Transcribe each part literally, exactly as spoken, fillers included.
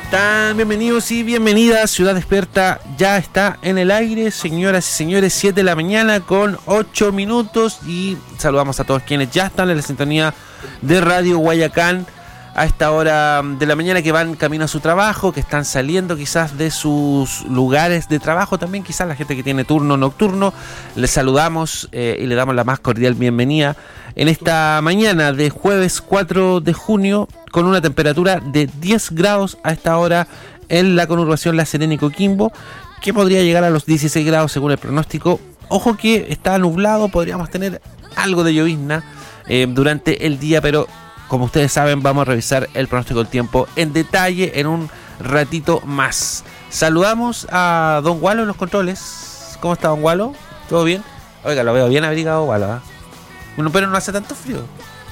están? Bienvenidos y bienvenidas. Ciudad Despierta ya está en el aire, señoras y señores, siete de la mañana con ocho minutos. Y saludamos a todos quienes ya están en la sintonía de Radio Guayacán a esta hora de la mañana, que van camino a su trabajo, que están saliendo quizás de sus lugares de trabajo, también quizás la gente que tiene turno nocturno. Les saludamos eh, y le damos la más cordial bienvenida en esta mañana de jueves cuatro de junio, con una temperatura de diez grados a esta hora en la conurbación La Serena y Coquimbo, que podría llegar a los dieciséis grados según el pronóstico. Ojo que está nublado, podríamos tener algo de llovizna eh, durante el día, pero como ustedes saben, vamos a revisar el pronóstico del tiempo en detalle en un ratito más. Saludamos a Don Gualo en los controles. ¿Cómo está, Don Gualo? ¿Todo bien? Oiga, lo veo bien abrigado, Gualo, ¿eh? Bueno, pero no hace tanto frío.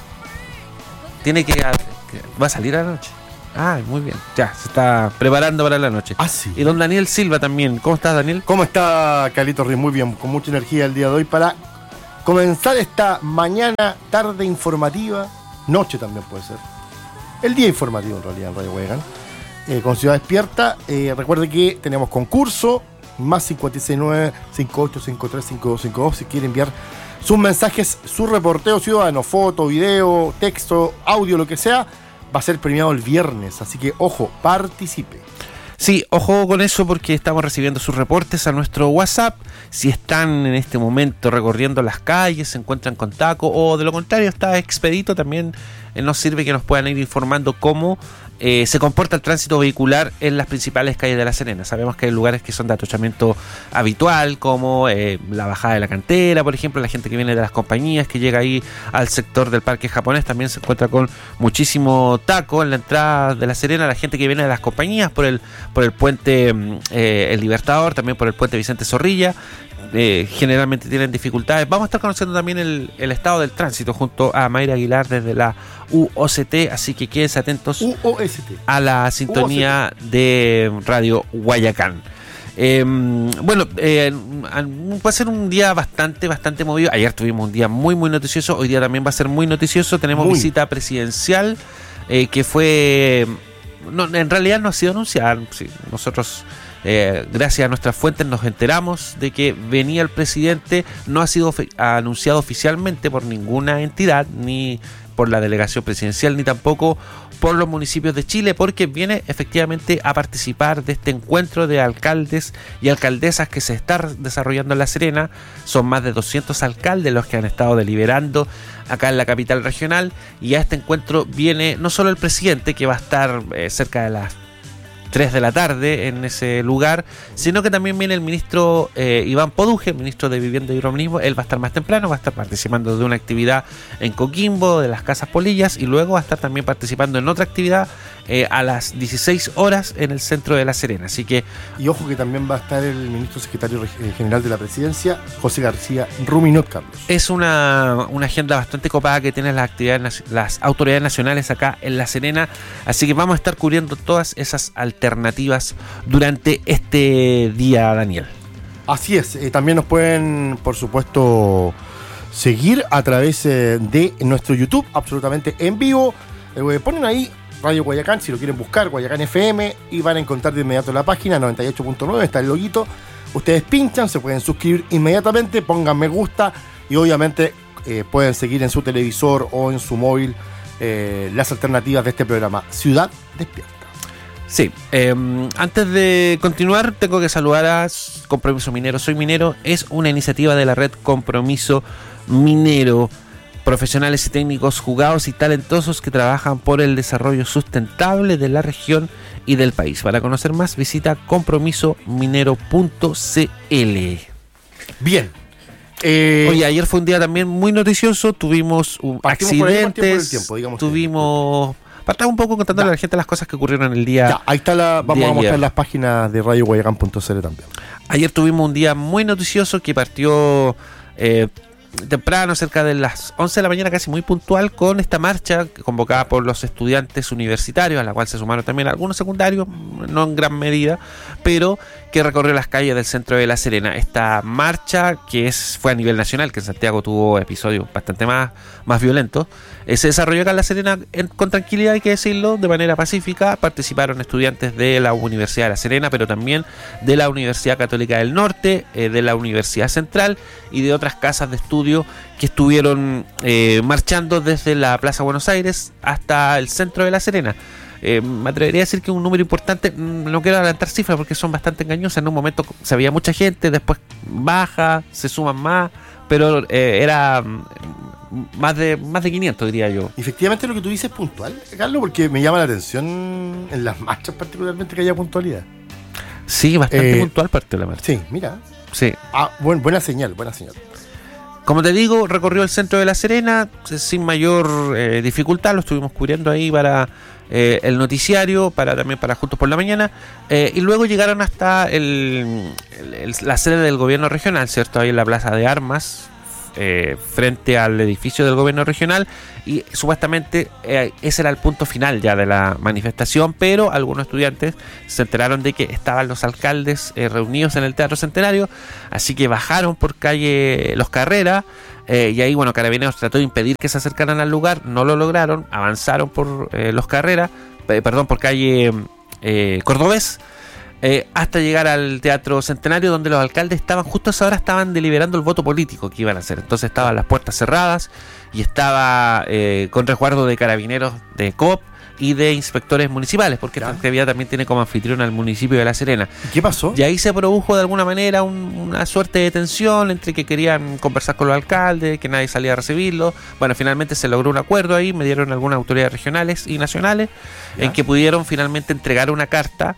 Tiene que... ¿Va a salir a la noche? Ah, muy bien. Ya, se está preparando para la noche. Ah, sí. Y don Daniel Silva también. ¿Cómo estás, Daniel? ¿Cómo está, Carlito Ruiz? Muy bien, con mucha energía el día de hoy para comenzar esta mañana, tarde informativa. Noche también puede ser. El día informativo en realidad en Radio Guayacán. Eh, con Ciudad Despierta. Eh, recuerde que tenemos concurso. Más cinco seis nueve, cinco ocho cinco tres, cinco dos cinco dos. Si quiere enviar sus mensajes, su reporteo ciudadano, foto, video, texto, audio, lo que sea, va a ser premiado el viernes. Así que, ojo, participe. Sí, ojo con eso, porque estamos recibiendo sus reportes a nuestro WhatsApp. Si están en este momento recorriendo las calles, se encuentran con taco, o de lo contrario está expedito, también eh, nos sirve que nos puedan ir informando cómo eh, se comporta el tránsito vehicular en las principales calles de La Serena. Sabemos que hay lugares que son de atochamiento habitual, como eh, la bajada de la Cantera, por ejemplo. La gente que viene de las compañías, que llega ahí al sector del Parque Japonés, también se encuentra con muchísimo taco en la entrada de La Serena. La gente que viene de las compañías por el por el puente eh, El Libertador, también por el puente Vicente Zorrilla, eh, generalmente tienen dificultades. Vamos a estar conociendo también el, el estado del tránsito junto a Mayra Aguilar desde la U O C T, así que quédense atentos U O S T. A la sintonía de Radio Guayacán. Eh, bueno, eh, va a ser un día bastante, bastante movido. Ayer tuvimos un día muy, muy noticioso. Hoy día también va a ser muy noticioso. Tenemos muy. visita presidencial eh, que fue... No, en realidad no ha sido anunciada. Sí, nosotros, eh, gracias a nuestras fuentes, nos enteramos de que venía el presidente. No ha sido fe- anunciado oficialmente por ninguna entidad, ni por la delegación presidencial, ni tampoco por los municipios de Chile, porque viene efectivamente a participar de este encuentro de alcaldes y alcaldesas que se está desarrollando en La Serena. Son más de doscientos alcaldes los que han estado deliberando acá en la capital regional, y a este encuentro viene no solo el presidente, que va a estar eh, cerca de las tres de la tarde en ese lugar, sino que también viene el ministro eh, Iván Poduje, ministro de Vivienda y Urbanismo. Él va a estar más temprano, va a estar participando de una actividad en Coquimbo, de las Casas Polillas, y luego va a estar también participando en otra actividad eh, a las dieciséis horas en el centro de La Serena. Así que... Y ojo que también va a estar el ministro secretario general de la presidencia, José García Ruminot, Carlos. Es una, una agenda bastante copada que tienen las actividades, las autoridades nacionales acá en La Serena, así que vamos a estar cubriendo todas esas alternativas durante este día, Daniel. Así es, eh, también nos pueden, por supuesto, seguir a través eh, de nuestro YouTube, absolutamente en vivo. Eh, ponen ahí Radio Guayacán, si lo quieren buscar, Guayacán F M, y van a encontrar de inmediato la página noventa y ocho punto nueve, está el loguito. Ustedes pinchan, se pueden suscribir inmediatamente, pongan me gusta, y obviamente eh, pueden seguir en su televisor o en su móvil eh, las alternativas de este programa, Ciudad Despierta. Sí, eh, antes de continuar tengo que saludar a Compromiso Minero. Soy Minero es una iniciativa de la red Compromiso Minero. Profesionales y técnicos jugados y talentosos que trabajan por el desarrollo sustentable de la región y del país. Para conocer más, visita compromiso minero punto c l. Bien. Eh, Oye, ayer fue un día también muy noticioso. Tuvimos un accidentes, tiempo, digamos tuvimos... Partamos un poco contándole ya a la gente las cosas que ocurrieron el día. Ya, ahí está la, vamos a mostrar las páginas de radio guayacán punto c l también. Ayer tuvimos un día muy noticioso que partió... Eh, temprano, cerca de las once de la mañana, casi muy puntual, con esta marcha convocada por los estudiantes universitarios, a la cual se sumaron también algunos secundarios, no en gran medida, pero que recorrió las calles del centro de La Serena. Esta marcha, que es fue a nivel nacional, que en Santiago tuvo episodios bastante más, más violentos, eh, se desarrolló acá en La Serena en, con tranquilidad, hay que decirlo, de manera pacífica. Participaron estudiantes de la Universidad de La Serena, pero también de la Universidad Católica del Norte, eh, de la Universidad Central y de otras casas de estudio que estuvieron eh, marchando desde la Plaza Buenos Aires hasta el centro de La Serena. Eh, me atrevería a decir que un número importante, no quiero adelantar cifras porque son bastante engañosas. En un momento se veía mucha gente, después baja, se suman más, pero eh, era más de más de quinientos, diría yo. Efectivamente, lo que tú dices es puntual, Carlos, porque me llama la atención en las marchas particularmente que haya puntualidad. Sí, bastante eh, puntual parte de la marcha. Sí, mira. Sí. Ah, buen, buena señal, buena señal. Como te digo, recorrió el centro de La Serena sin mayor eh, dificultad. Lo estuvimos cubriendo ahí para eh, el noticiario, para también para Juntos por la Mañana, eh, y luego llegaron hasta el, el, el, la sede del gobierno regional, ¿cierto? Ahí en la Plaza de Armas, eh, frente al edificio del gobierno regional, y supuestamente eh, ese era el punto final ya de la manifestación, pero algunos estudiantes se enteraron de que estaban los alcaldes eh, reunidos en el Teatro Centenario, así que bajaron por calle Los Carreras, eh, y ahí, bueno, Carabineros trató de impedir que se acercaran al lugar, no lo lograron, avanzaron por eh, Los Carreras, eh, perdón, por calle eh, Cordobés, Eh, hasta llegar al Teatro Centenario, donde los alcaldes estaban, justo a esa hora estaban deliberando el voto político que iban a hacer. Entonces estaban las puertas cerradas y estaba eh, con resguardo de carabineros de C O P y de inspectores municipales, porque esta actividad también tiene como anfitrión al municipio de La Serena. ¿Y qué pasó? Y ahí se produjo de alguna manera un, una suerte de tensión entre que querían conversar con los alcaldes, que nadie salía a recibirlo. Bueno, finalmente se logró un acuerdo ahí, me dieron algunas autoridades regionales y nacionales, ¿ya?, en que pudieron finalmente entregar una carta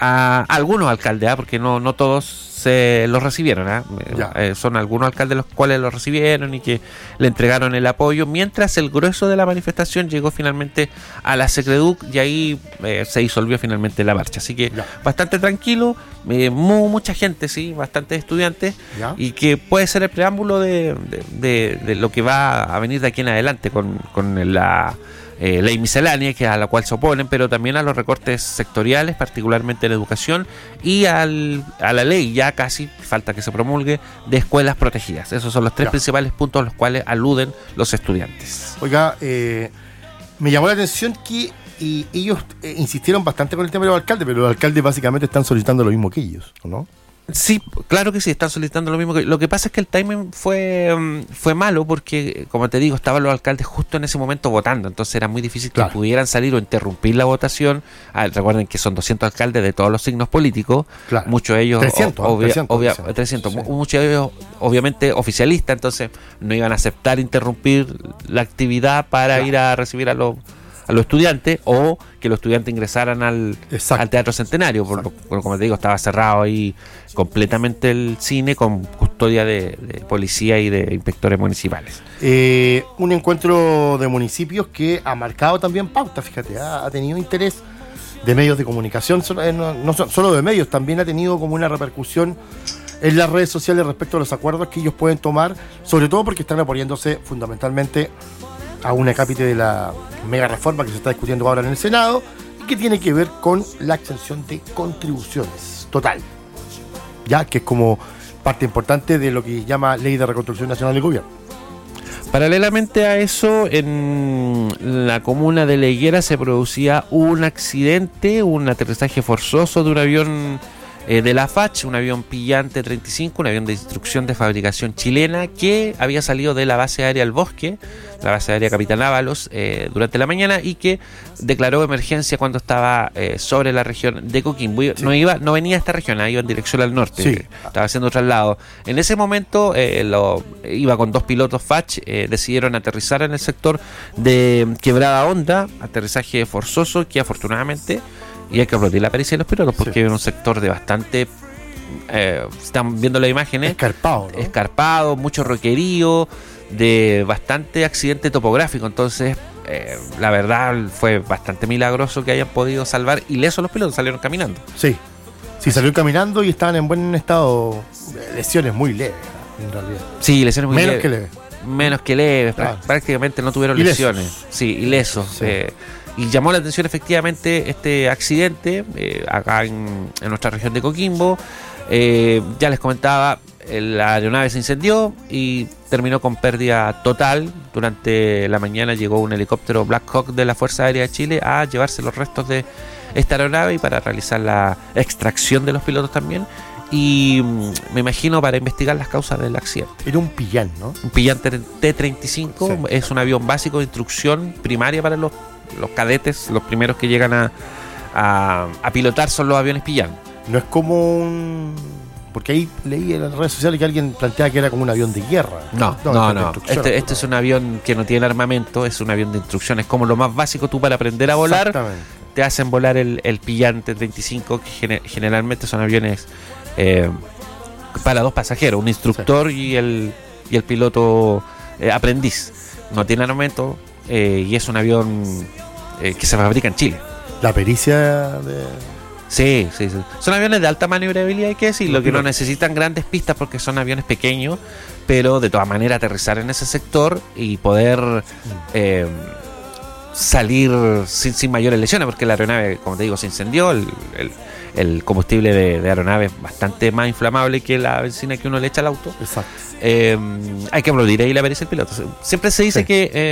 a algunos alcaldes, ¿eh? Porque no, no todos se los recibieron, ¿eh? Eh, son algunos alcaldes los cuales los recibieron y que le entregaron el apoyo, mientras el grueso de la manifestación llegó finalmente a la Secreduc y ahí eh, se disolvió finalmente la marcha. Así que ya, bastante tranquilo, eh, muy, mucha gente, sí, bastantes estudiantes, ya, y que puede ser el preámbulo de, de, de, de lo que va a venir de aquí en adelante con, con la Eh, ley miscelánea, que a la cual se oponen, pero también a los recortes sectoriales, particularmente en educación, y al, a la ley, ya casi falta que se promulgue, de escuelas protegidas. Esos son los tres ya principales puntos a los cuales aluden los estudiantes. Oiga, eh, me llamó la atención que y ellos eh, insistieron bastante con el tema de los alcaldes, pero los alcaldes básicamente están solicitando lo mismo que ellos, ¿no? Sí, claro que sí, están solicitando lo mismo que... Lo que pasa es que el timing fue fue malo porque, como te digo, estaban los alcaldes justo en ese momento votando, entonces era muy difícil que claro pudieran salir o interrumpir la votación. Ah, recuerden que son doscientos alcaldes de todos los signos políticos, claro, muchos de ellos... trescientos, obvia, trescientos, obvia, trescientos, trescientos sí, muchos de ellos obviamente oficialistas, entonces no iban a aceptar interrumpir la actividad para claro ir a recibir a los... a los estudiantes, o que los estudiantes ingresaran al, al Teatro Centenario, por, por, como te digo, estaba cerrado ahí completamente el cine, con custodia de, de policía y de inspectores municipales. Eh, un encuentro de municipios que ha marcado también pauta, fíjate, ha, ha tenido interés de medios de comunicación, no, no solo de medios, también ha tenido como una repercusión en las redes sociales respecto a los acuerdos que ellos pueden tomar, sobre todo porque están apoyándose fundamentalmente a un acápite de la mega reforma que se está discutiendo ahora en el Senado y que tiene que ver con la exención de contribuciones total, ya que es como parte importante de lo que llama Ley de Reconstrucción Nacional del Gobierno. Paralelamente a eso, en la comuna de La Higuera se producía un accidente, un aterrizaje forzoso de un avión eh, de la F A C, un avión Pillante treinta y cinco, un avión de instrucción de fabricación chilena que había salido de la base aérea El Bosque, la base aérea Capitán Ábalos, eh, durante la mañana, y que declaró emergencia cuando estaba eh, sobre la región de Coquimbo. Sí. No iba, no venía a esta región, iba en dirección al norte, sí, estaba haciendo traslado. En ese momento eh, lo, iba con dos pilotos F A C, eh, decidieron aterrizar en el sector de Quebrada Honda, aterrizaje forzoso que afortunadamente, y hay que aplaudir la pericia de los pilotos porque sí, es un sector de bastante... Eh, están viendo las imágenes, escarpado, ¿no? escarpado, mucho roquerío, de bastante accidente topográfico, entonces eh, la verdad fue bastante milagroso que hayan podido salvar ilesos los pilotos, salieron caminando. Sí, sí, salieron caminando y estaban en buen estado, lesiones muy leves. en realidad. Sí, lesiones muy Menos leves. que leve. Menos que leves, Claro. prácticamente no tuvieron Ilesos. lesiones. Sí, ilesos. Sí. Eh, y llamó la atención efectivamente este accidente eh, acá en, en nuestra región de Coquimbo. Eh, ya les comentaba, la aeronave se incendió y terminó con pérdida total. Durante la mañana llegó un helicóptero Black Hawk de la Fuerza Aérea de Chile a llevarse los restos de esta aeronave y para realizar la extracción de los pilotos también. Y mm, me imagino para investigar las causas del accidente. Era un pillán, ¿no? Un Pillan T treinta y cinco Sí. es un avión básico de instrucción primaria para los, los cadetes. Los primeros que llegan a, a, a pilotar son los aviones Pillan. No es como un... Porque ahí leí en las redes sociales que alguien planteaba que era como un avión de guerra. No, este no, es de no. instrucción. Este, este es un avión que no tiene armamento, es un avión de instrucción. Es como lo más básico tú para aprender a volar. Exactamente. Te hacen volar el, el Pillan T treinta y cinco, que gene- generalmente son aviones eh, para dos pasajeros, un instructor y, el, y el piloto eh, aprendiz. No tiene armamento eh, y es un avión eh, que se fabrica en Chile. La pericia de... Sí, sí, sí. Son aviones de alta maniobrabilidad, hay que decirlo, Los que no pilotos. necesitan grandes pistas porque son aviones pequeños, pero de todas maneras aterrizar en ese sector y poder eh, salir sin, sin mayores lesiones, porque la aeronave, como te digo, se incendió, el, el, el combustible de, de aeronave es bastante más inflamable que la benzina que uno le echa al auto. Exacto. Eh, hay que aplaudir ahí la pericia del piloto. Siempre se dice Sí. que... Eh,